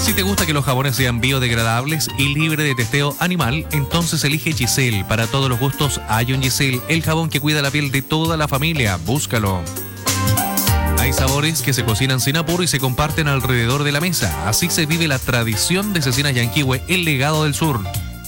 Si te gusta que los jabones sean biodegradables y libre de testeo animal, entonces elige Giselle. Para todos los gustos hay un Giselle, el jabón que cuida la piel de toda la familia. Búscalo. Hay sabores que se cocinan sin apuro y se comparten alrededor de la mesa. Así se vive la tradición de Cecinas Yanquihue, el legado del sur.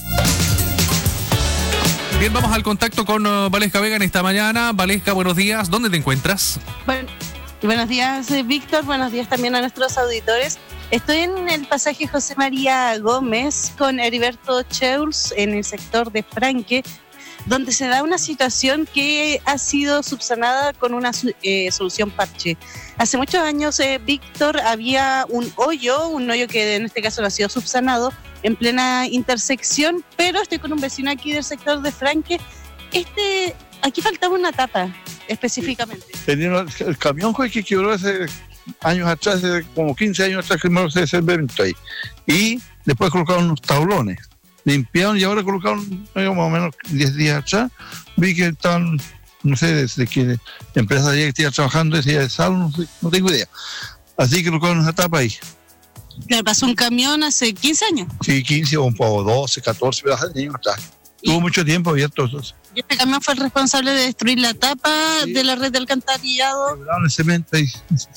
Bien, vamos al contacto con Valesca Vega en esta mañana. Valesca, buenos días. ¿Dónde te encuentras? Buenos días, Víctor. Buenos días también a nuestros auditores. Estoy en el pasaje José María Gómez con Heriberto Cheuls en el sector de Franque, donde se da una situación que ha sido subsanada con una solución parche. Hace muchos años, Víctor, había un hoyo que en este caso no ha sido subsanado, en plena intersección, pero estoy con un vecino aquí del sector de Franque. Aquí faltaba una tapa, específicamente. Tenía el camión que quebró hace años atrás, como 15 años atrás, que me ese evento ahí. Y después colocaron unos tablones. Limpiaron y ahora colocaron, más o menos 10 días atrás, vi que estaban, no sé, desde que la empresa que estaba trabajando ese día de sal, no tengo idea. Así que colocaron esa tapa ahí. ¿Le pasó un camión hace 15 años? Sí, 15 o 12, 14 años atrás. Tuvo mucho tiempo abierto. ¿Y este camión fue el responsable de destruir la tapa de la red de alcantarillado? Quebraron el cemento ahí.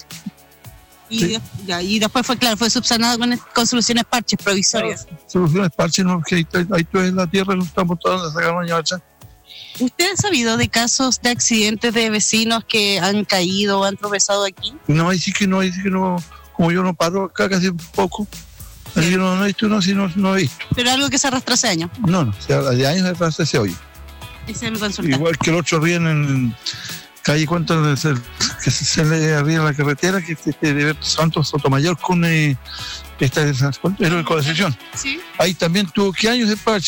Y después fue subsanado con soluciones parches provisorias. Claro, soluciones parches, no, que ahí tú en la tierra, no estamos tratando de sacar años atrás. ¿Usted ha sabido de casos de accidentes de vecinos que han caído o han tropezado aquí? No, ahí sí que no, como yo no paro acá casi poco, así que no he visto, no he visto. ¿Pero algo que se arrastra hace años? No, de años atrás ese hoyo. Ese me consulta. Igual que el otro río en calle Cuánto, que se le arriba la carretera, que de Berto Santos Sotomayor con esta de Concepción. Sí. Ahí también tuvo, ¿qué años de parche?